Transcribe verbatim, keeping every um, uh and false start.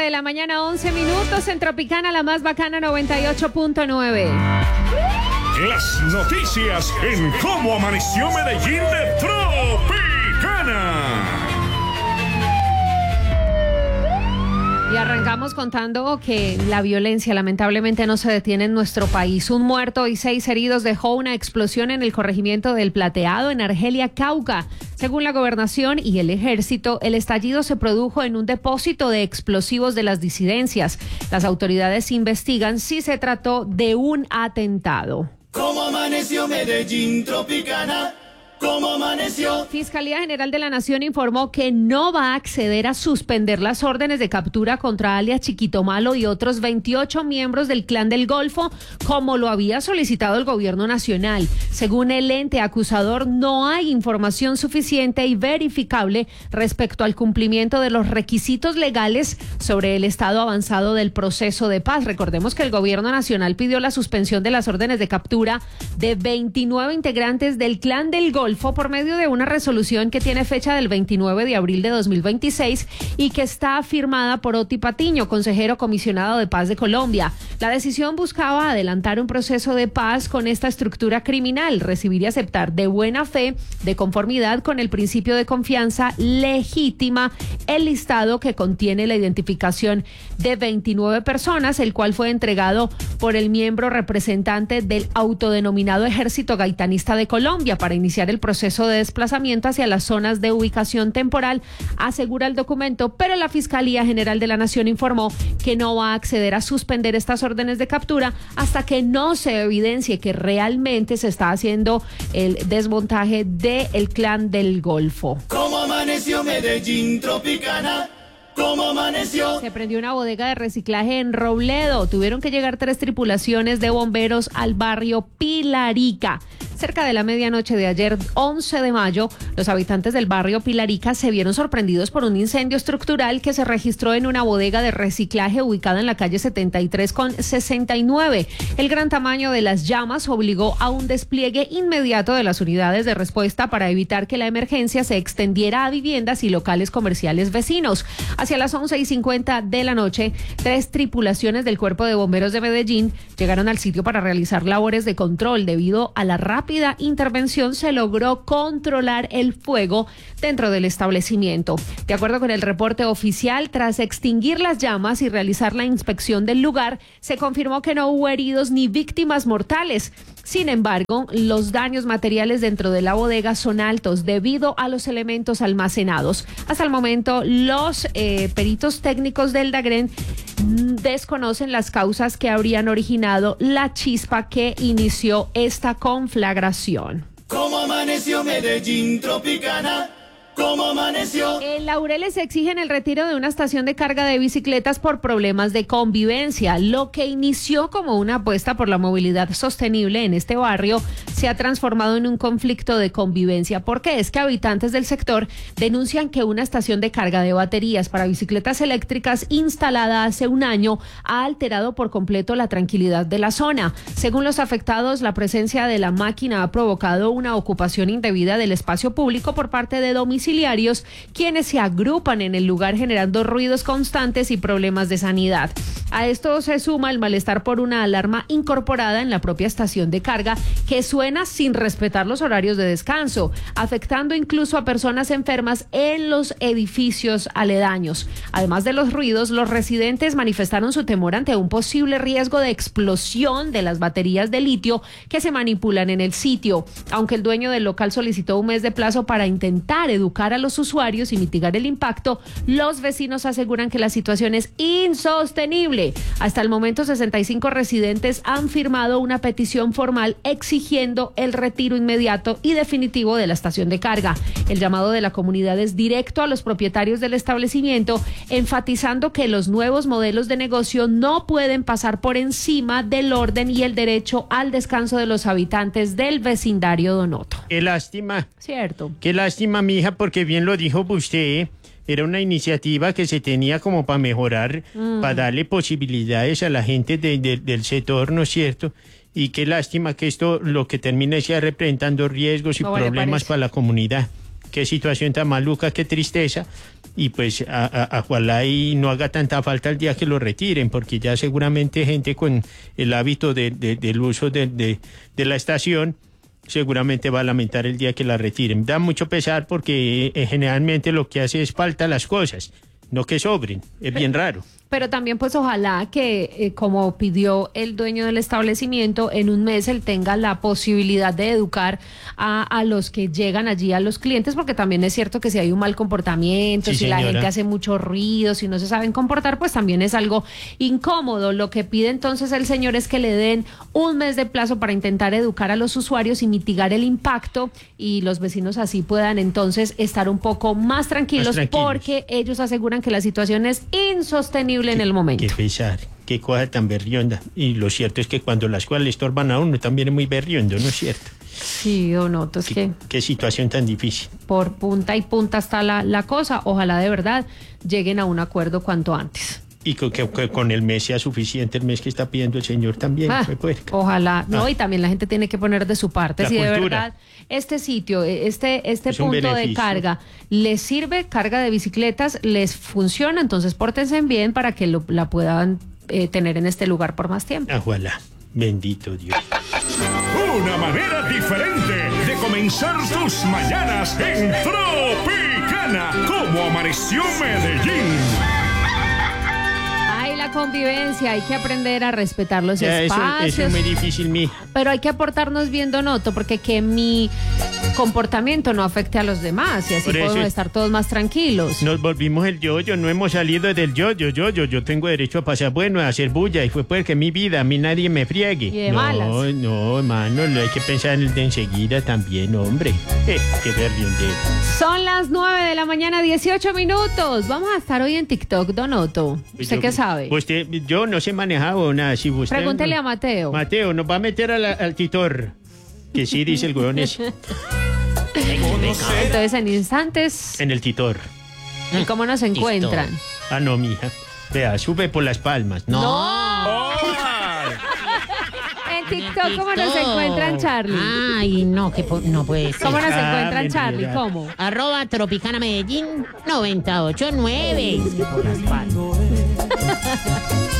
de la mañana, once minutos, en Tropicana, la más bacana, noventa y ocho punto nueve. Las noticias en Cómo Amaneció Medellín de Tropicana. Y arrancamos contando que la violencia lamentablemente no se detiene en nuestro país. Un muerto y seis heridos dejó una explosión en el corregimiento del Plateado, en Argelia, Cauca. Según la gobernación y el ejército, el estallido se produjo en un depósito de explosivos de las disidencias. Las autoridades investigan si se trató de un atentado. ¿Cómo amaneció Medellín, Tropicana? ¿Cómo amaneció? Fiscalía General de la Nación informó que no va a acceder a suspender las órdenes de captura contra alias Chiquito Malo y otros veintiocho miembros del Clan del Golfo, como lo había solicitado el gobierno nacional. Según el ente acusador, no hay información suficiente y verificable respecto al cumplimiento de los requisitos legales sobre el estado avanzado del proceso de paz. Recordemos que el gobierno nacional pidió la suspensión de las órdenes de captura de veintinueve integrantes del Clan del Golfo por medio de una resolución que tiene fecha del veintinueve de abril de dos mil veintiséis y que está firmada por Oti Patiño, consejero comisionado de paz de Colombia. La decisión buscaba adelantar un proceso de paz con esta estructura criminal, recibir y aceptar de buena fe, de conformidad con el principio de confianza legítima, el listado que contiene la identificación de veintinueve personas, el cual fue entregado por el miembro representante del autodenominado Ejército Gaitanista de Colombia para iniciar el proceso de desplazamiento hacia las zonas de ubicación temporal, asegura el documento, pero la Fiscalía General de la Nación informó que no va a acceder a suspender estas órdenes de captura hasta que no se evidencie que realmente se está haciendo el desmontaje del Clan del Golfo. ¿Cómo amaneció Medellín, Tropicana? ¿Cómo amaneció? Se prendió una bodega de reciclaje en Robledo. Tuvieron que llegar tres tripulaciones de bomberos al barrio Pilarica. Cerca de la medianoche de ayer, once de mayo, los habitantes del barrio Pilarica se vieron sorprendidos por un incendio estructural que se registró en una bodega de reciclaje ubicada en la calle setenta y tres con sesenta y nueve. El gran tamaño de las llamas obligó a un despliegue inmediato de las unidades de respuesta para evitar que la emergencia se extendiera a viviendas y locales comerciales vecinos. Hacia las once y cincuenta de la noche, tres tripulaciones del Cuerpo de Bomberos de Medellín llegaron al sitio para realizar labores de control. Debido a la rápida intervención, se logró controlar el fuego dentro del establecimiento. De acuerdo con el reporte oficial, tras extinguir las llamas y realizar la inspección del lugar, se confirmó que no hubo heridos ni víctimas mortales. Sin embargo, los daños materiales dentro de la bodega son altos debido a los elementos almacenados. Hasta el momento, los eh, peritos técnicos del DAGREN desconocen las causas que habrían originado la chispa que inició esta conflagración. ¿Cómo amaneció Medellín, Tropicana? ¿Cómo amaneció? En Laureles exigen el retiro de una estación de carga de bicicletas por problemas de convivencia. Lo que inició como una apuesta por la movilidad sostenible en este barrio se ha transformado en un conflicto de convivencia, porque es que habitantes del sector denuncian que una estación de carga de baterías para bicicletas eléctricas instalada hace un año ha alterado por completo la tranquilidad de la zona. Según los afectados, la presencia de la máquina ha provocado una ocupación indebida del espacio público por parte de domiciliarios, quienes se agrupan en el lugar generando ruidos constantes y problemas de sanidad. A esto se suma el malestar por una alarma incorporada en la propia estación de carga que suena sin respetar los horarios de descanso, afectando incluso a personas enfermas en los edificios aledaños. Además de los ruidos, los residentes manifestaron su temor ante un posible riesgo de explosión de las baterías de litio que se manipulan en el sitio. Aunque el dueño del local solicitó un mes de plazo para intentar educar a los usuarios y mitigar el impacto, los vecinos aseguran que la situación es insostenible. Hasta el momento, sesenta y cinco residentes han firmado una petición formal exigiendo el retiro inmediato y definitivo de la estación de carga. El llamado de la comunidad es directo a los propietarios del establecimiento, enfatizando que los nuevos modelos de negocio no pueden pasar por encima del orden y el derecho al descanso de los habitantes del vecindario Donoto. Qué lástima. Cierto. Qué lástima, mija, porque bien lo dijo usted. Era una iniciativa que se tenía como para mejorar, mm. para darle posibilidades a la gente de, de, del sector, ¿no es cierto? Y qué lástima que esto lo que termine sea representando riesgos y no problemas para la comunidad. Qué situación tan maluca, qué tristeza. y pues a, a, ojalá y no haga tanta falta el día que lo retiren, porque ya seguramente gente con el hábito de, de, del uso de, de, de la estación seguramente va a lamentar el día que la retiren. Da mucho pesar porque eh, generalmente lo que hace es falta las cosas, no que sobren, es bien raro. Pero también pues ojalá que eh, como pidió el dueño del establecimiento, en un mes él tenga la posibilidad de educar a, a los que llegan allí, a los clientes, porque también es cierto que si hay un mal comportamiento, Sí, si la señora. gente hace mucho ruido, si no se saben comportar, pues también es algo incómodo. Lo que pide entonces el señor es que le den un mes de plazo para intentar educar a los usuarios y mitigar el impacto, y los vecinos así puedan entonces estar un poco más tranquilos, Más tranquilos. porque ellos aseguran que la situación es insostenible en el momento. Qué pesar, qué cosa tan berrionda. Y lo cierto es que cuando las cosas le estorban a uno también es muy berriondo, ¿no es cierto? Sí, Donoto, es Qué, que qué situación tan difícil. por punta y punta está la, la cosa. Ojalá de verdad lleguen a un acuerdo cuanto antes. Y que, que- que con el mes sea suficiente, el mes que está pidiendo el señor también. Ah, fue puerca. ojalá, no, Ah. y también la gente tiene que poner de su parte. La Si de cultura. verdad este sitio, este, este Es un punto de beneficio. carga les sirve, carga de bicicletas, les funciona, entonces pórtense bien para que lo- la puedan eh, tener en este lugar por más tiempo. Ojalá. Bendito Dios. Una manera diferente de comenzar tus mañanas en Tropicana. Como amaneció Medellín. Ay, la convivencia, hay que aprender a respetar los Ya, eso, espacios. eso es muy difícil, mi. Pero hay que aportarnos bien, Donoto, porque que mi comportamiento no afecte a los demás y así Por eso podemos es- estar todos más tranquilos. Nos volvimos el yo-yo, no hemos salido del yo-yo, yo-yo. Yo tengo derecho a pasar bueno, a hacer bulla, y fue porque mi vida, a mí nadie me friegue. Y de no, malas. no, hermano, lo hay que pensar en el de enseguida también, hombre. Eh, qué berriondero. Son las nueve de la mañana, dieciocho minutos. Vamos a estar hoy en TikTok, Donoto. ¿Usted Yo- qué sabe? Usted, yo no sé manejar o nada. Si usted, Pregúntele a Mateo. Mateo, nos va a meter a la- al titor. Que sí, dice el huevón ese. Entonces, en instantes, En el titor. ¿y cómo nos encuentran? Ah, no, mija. Vea, sube por las palmas. No. ¡No! En TikTok, ¿cómo nos encuentran, Charlie? Ay, no, que po- no puede ser. ¿Cómo nos Ah, encuentran, mentira. Charlie? ¿Cómo? Arroba Tropicana Medellín noventa y ocho nueve. Por las palmas.